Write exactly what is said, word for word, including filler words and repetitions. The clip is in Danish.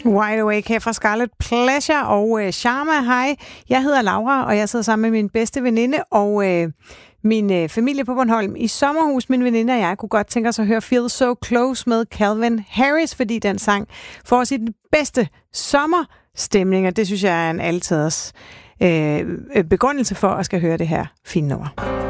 Wide Awake her fra Scarlet Pleasure og øh, Sharma. Hej, jeg hedder Laura, og jeg sidder sammen med min bedste veninde og øh, min øh, familie på Bornholm i sommerhus. Min veninde og jeg kunne godt tænke os at høre Feel So Close med Calvin Harris, fordi den sang får os i den bedste sommerstemning, og det synes jeg er en altiders øh, begrundelse for at skal høre det her fine nummer.